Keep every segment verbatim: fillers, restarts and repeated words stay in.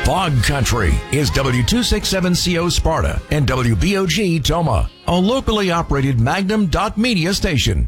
Fog Country is W two sixty-seven C O Sparta and W B O G Toma, a locally operated Magnum dot media station.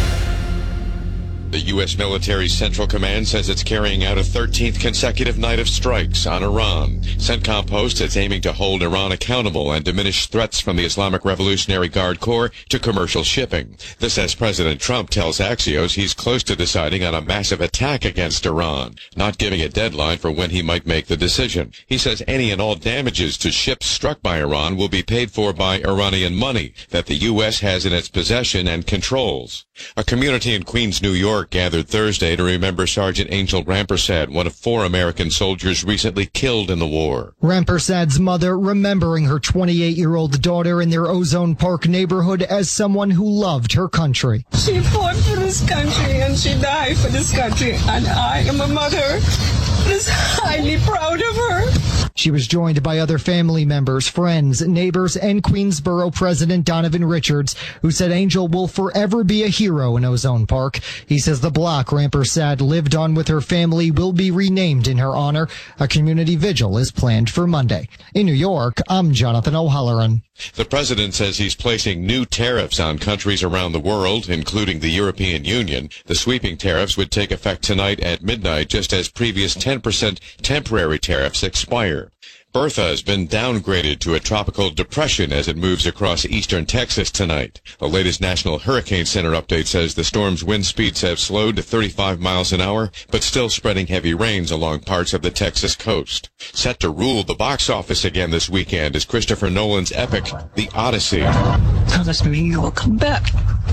The U S Military Central Command says it's carrying out a thirteenth consecutive night of strikes on Iran. CENTCOM posts it's aiming to hold Iran accountable and diminish threats from the Islamic Revolutionary Guard Corps to commercial shipping. This as President Trump tells Axios he's close to deciding on a massive attack against Iran, not giving a deadline for when he might make the decision. He says any and all damages to ships struck by Iran will be paid for by Iranian money that the U S has in its possession and controls. A community in Queens, New York gathered Thursday to remember Sergeant Angel Rampersad, one of four American soldiers recently killed in the war. Rampersad's mother remembering her twenty-eight-year-old daughter in their Ozone Park neighborhood as someone who loved her country. She fought for this country and she died for this country, and I am a mother that is highly proud of her. She was joined by other family members, friends, neighbors, and Queensboro President Donovan Richards, who said Angel will forever be a hero in Ozone Park. He says the block Rampersad lived on with her family will be renamed in her honor. A community vigil is planned for Monday. In New York, I'm Jonathan O'Halloran. The president says he's placing new tariffs on countries around the world, including the European Union. The sweeping tariffs would take effect tonight at midnight, just as previous ten percent temporary tariffs expire. Bertha has been downgraded to a tropical depression as it moves across eastern Texas tonight. The latest National Hurricane Center update says the storm's wind speeds have slowed to thirty-five miles an hour, but still spreading heavy rains along parts of the Texas coast. Set to rule the box office again this weekend is Christopher Nolan's epic, The Odyssey. Promise me you will come back.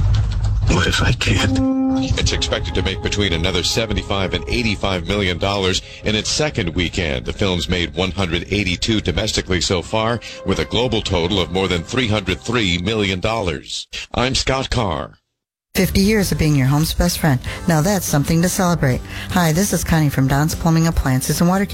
What if I can't? It's expected to make between another seventy-five and eighty-five million dollars in its second weekend. The film's made one hundred eighty-two domestically so far, with a global total of more than three hundred three million dollars. I'm Scott Carr. fifty years of being your home's best friend. Now that's something to celebrate. Hi, this is Connie from Don's Plumbing Appliances and Water